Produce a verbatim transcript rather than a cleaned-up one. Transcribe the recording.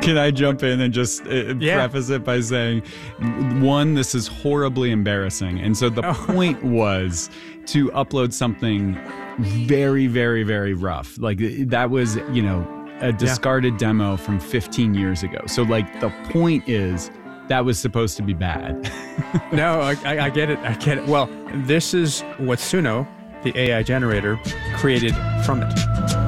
Can I jump in and just uh, Yeah. preface it by saying, one, this is horribly embarrassing. And so the Oh. point was to upload something very, very, very rough. Like that was, you know, a discarded yeah. demo from fifteen years ago. So like the point is that was supposed to be bad. No, I, I get it. I get it. Well, this is what Suno, the A I generator, created from it.